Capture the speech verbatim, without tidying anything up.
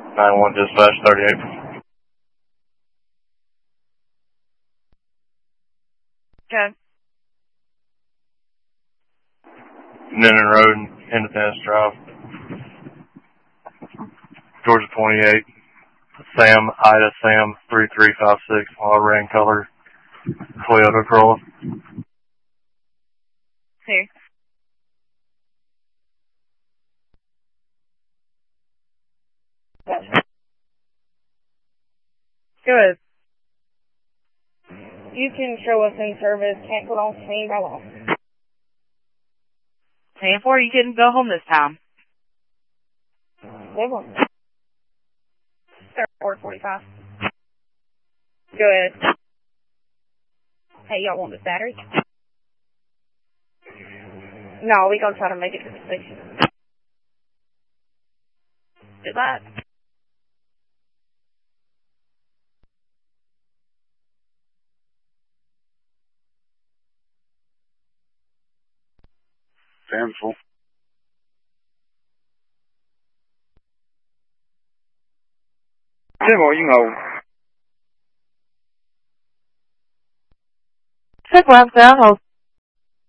nine one dispatch thirty-eight. Okay. Noonan Road, Independence Drive. Georgia twenty-eight. Sam, Ida, Sam, three three five six, all-ran color, Toyota Corolla. Here. Good. You can show us in service, can't put on scene by law. ten four, you can go home this time. Good one. four forty-five. Good. Hey, y'all want this battery? No, we gonna try to make it to the station. Good luck. Sam's full. Tim, or you know. Check left down, hold.